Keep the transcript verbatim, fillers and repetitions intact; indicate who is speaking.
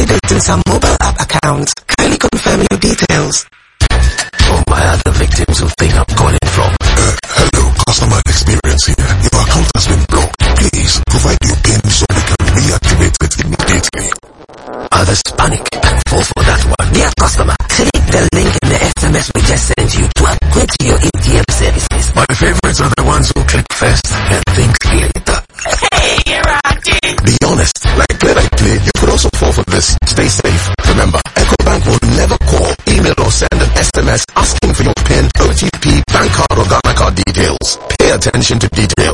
Speaker 1: activating some mobile app accounts. Kindly confirm your details.
Speaker 2: For my other victims who think I'm calling from.
Speaker 3: Uh, hello, customer experience here. Your account has been blocked. Please provide your PIN so we can reactivate it immediately.
Speaker 2: Others panic and fall for that one.
Speaker 1: Dear customer, click the link in the S M S we just sent you to upgrade to your A T M services.
Speaker 2: My favorites are the ones who click first and think later.
Speaker 1: Hey, Rocky!
Speaker 3: Be honest, like play like play, you could also fall for this. Stay safe. Remember, EcoBank will never call, email or send an S M S asking for your PIN, O T P, bank card or Ghana card details. Pay attention to details.